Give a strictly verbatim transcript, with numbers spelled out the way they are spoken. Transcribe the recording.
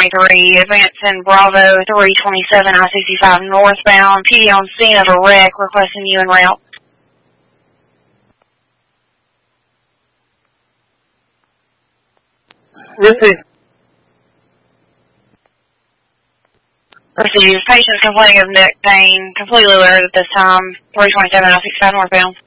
twenty-three, advancing Bravo three twenty-seven, I sixty-five northbound. P D on scene of a wreck, requesting you en route. Receive. Receive. Patient complaining of neck pain, completely alert at this time. three twenty-seven, I sixty-five northbound.